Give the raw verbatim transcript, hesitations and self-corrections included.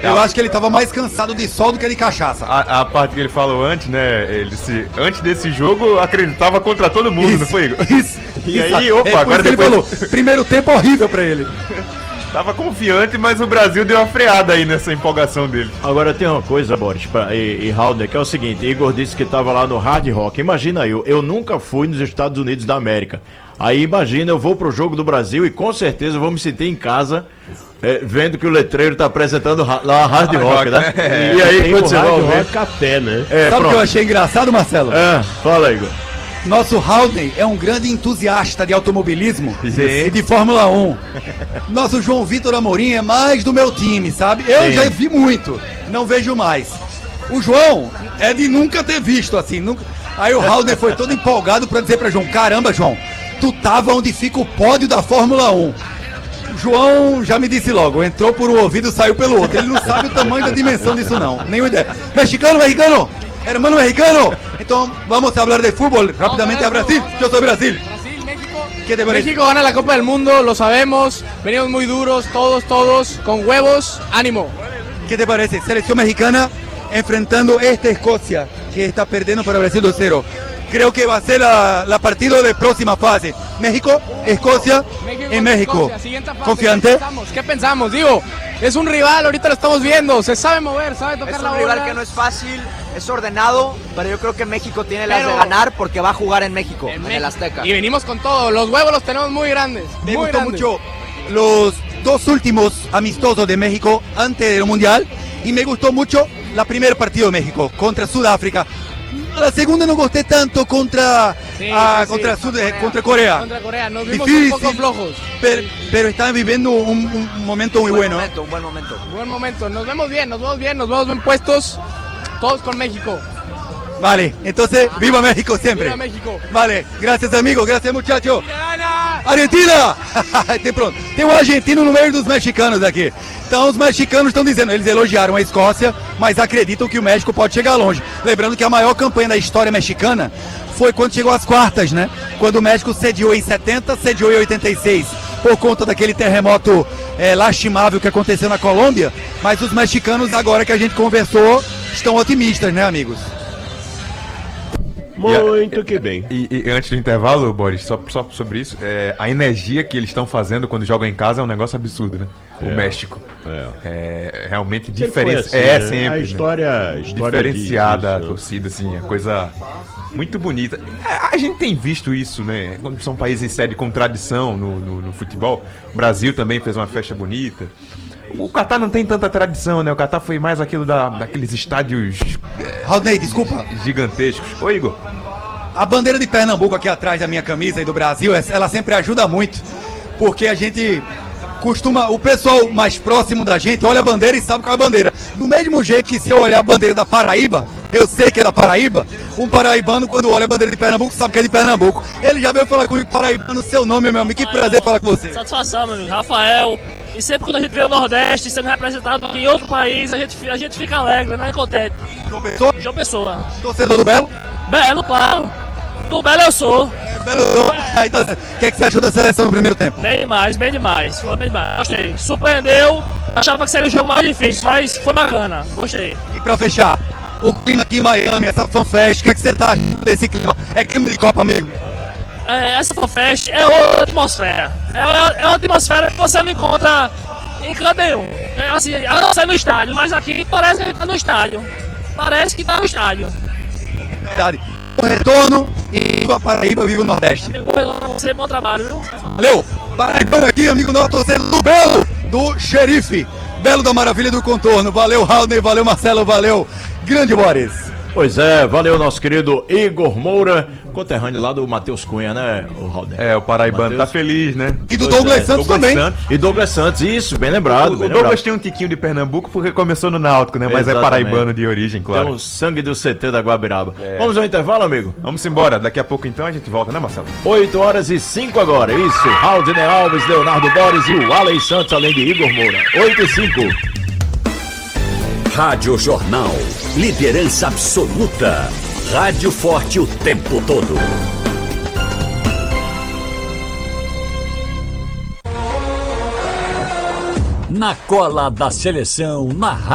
Eu acho que ele tava mais cansado de sol do que de cachaça. A, a parte que ele falou antes, né? Ele se, antes desse jogo, acreditava contra todo mundo, Isso, não foi, Igor? Isso. E isso. aí, opa, é, agora ele depois... falou, primeiro tempo horrível pra ele. Tava confiante, mas o Brasil deu uma freada aí nessa empolgação dele. Agora tem uma coisa, Boris pra, e, e Halder, que é o seguinte: Igor disse que tava lá no Hard Rock. Imagina eu, eu nunca fui nos Estados Unidos da América. Aí imagina, eu vou pro jogo do Brasil e com certeza eu vou me sentir em casa é, vendo que o letreiro tá apresentando lá Hard, Hard Rock, né? É. E aí Tem quando o você vai Hard ouvir... Rock até, né? É, Sabe o que eu pronto. achei engraçado, Marcelo? É, fala, Igor. Nosso Haldane é um grande entusiasta de automobilismo Sim. e de Fórmula um. Nosso João Vitor Amorim é mais do meu time, sabe? Eu Sim. já vi muito, não vejo mais. O João é de nunca ter visto assim. Nunca... Aí o Haldane foi todo empolgado pra dizer pra João: caramba, João, tu tava onde fica o pódio da Fórmula um. O João já me disse logo, entrou por um ouvido e saiu pelo outro. Ele não sabe o tamanho da dimensão disso não, nenhuma ideia. Mexicano, mexicano! Hermano mexicano, entonces vamos a hablar de fútbol rápidamente a Brasil. Yo soy Brasil. Brasil, México. ¿Qué te parece? México gana la Copa del Mundo, lo sabemos. Venimos muy duros, todos, todos, con huevos, ánimo. ¿Qué te parece? Selección mexicana enfrentando esta Escocia que está perdiendo para Brasil dos cero. Creo que va a ser la, la partido de próxima fase. México, Escocia en México. Escocia, siguiente fase. ¿Confiante? ¿Qué pensamos? ¿Qué pensamos? Digo, es un rival, ahorita lo estamos viendo, se sabe mover, sabe tocar Es la un bola. rival que no es fácil, es ordenado, pero yo creo que México tiene las Pero- de ganar porque va a jugar en México, en, En el México. Azteca. Y venimos con todo, los huevos los tenemos muy grandes. Me muy gustó grandes. mucho los dos últimos amistosos de México antes del Mundial y me gustó mucho la primer partido de México contra Sudáfrica. La segunda no gusté tanto contra, Sí, ah, sí, contra, sí, Sud- eh, contra Corea. Contra Corea, nos vimos Difícil, un poco flojos. Pero, pero están viviendo un, un momento muy Un buen bueno. momento, un buen momento. Buen momento, nos vemos bien, nos vemos bien, nos vemos bien puestos, todos con México. Vale, entonces, viva México siempre. Viva México. Vale, gracias amigos, gracias muchachos. ¡Gana! Argentina! tem, pronto. Tem um argentino no meio dos mexicanos aqui. Então os mexicanos estão dizendo, eles elogiaram a Escócia, mas acreditam que o México pode chegar longe. Lembrando que a maior campanha da história mexicana foi quando chegou às quartas, né? Quando o México sediou em setenta, sediou em oitenta e seis, por conta daquele terremoto é, lastimável que aconteceu na Colômbia. Mas os mexicanos, agora que a gente conversou, estão otimistas, né, amigos? Muito que bem. E, e antes do intervalo, Boris, só, só sobre isso, é, a energia que eles estão fazendo quando jogam em casa é um negócio absurdo, né? O É. México. É. É realmente Sempre foi diferenciado. assim, é, né? sempre. A né? história, a história Diferenciada a diz isso. torcida, assim, é coisa muito bonita. É, a gente tem visto isso, né? Quando são países sede com tradição no, no, no futebol. O Brasil também fez uma festa bonita. O Catar não tem tanta tradição, né? O Catar foi mais aquilo da, daqueles estádios Raulney, desculpa. gigantescos. Ô, Igor. A bandeira de Pernambuco aqui atrás da minha camisa e do Brasil, ela sempre ajuda muito, porque a gente costuma, o pessoal mais próximo da gente olha a bandeira e sabe qual é a bandeira. Do mesmo jeito que se eu olhar a bandeira da Paraíba, eu sei que é da Paraíba, um paraibano quando olha a bandeira de Pernambuco sabe que é de Pernambuco. Ele já veio falar comigo, paraibano, seu nome, meu amigo, que prazer falar com você. Satisfação, meu amigo. Rafael. E sempre quando a gente vê o Nordeste sendo representado em outro país, a gente, a gente fica alegre, né? Contente. João Pessoa, João Pessoa. torcedor do Belo? Belo, claro. Do Belo eu sou. Belo, ah, então, o que, é que você achou da seleção no primeiro tempo? Bem demais, bem demais. Foi bem demais. Gostei. Surpreendeu. Achava que seria o jogo mais difícil, mas foi bacana. Gostei. E pra fechar, o clima aqui em Miami, essa fanfest, o que, é que você tá achando desse clima? É clima de Copa mesmo? É, essa FanFest é outra atmosfera. É, é uma atmosfera que você não encontra em canto nenhum. É assim, a não ser no estádio, mas aqui parece que a gente tá no estádio. Parece que tá no estádio. Verdade. O retorno e viva a Paraíba, viva o Nordeste. Você, bom trabalho, viu? Valeu! Paraibano aqui, amigo nosso, torcedor do Belo, do Xerife. Belo da Maravilha do Contorno. Valeu, Raulney, valeu, Marcelo, valeu. Grande Boris. Pois é, valeu nosso querido Igor Moura, conterrâneo lá do Matheus Cunha, né, o Halder? É, o paraibano Mateus. tá feliz, né? E do Pois Douglas é, Santos Douglas também. Santos. E Douglas Santos, isso, bem lembrado, O bem Douglas lembrado. tem um tiquinho de Pernambuco porque começou no Náutico, né? Mas Exatamente. é paraibano de origem, Tem claro. o sangue do C T da Guabiraba. Vamos ao intervalo, amigo? Vamos embora, daqui a pouco então a gente volta, né, Marcelo? oito horas e cinco agora, isso. Haldner Alves, Leonardo Boris e o Allen Santos, além de Igor Moura. oito e cinco. Rádio Jornal. Liderança absoluta. Rádio forte o tempo todo. Na cola da seleção, na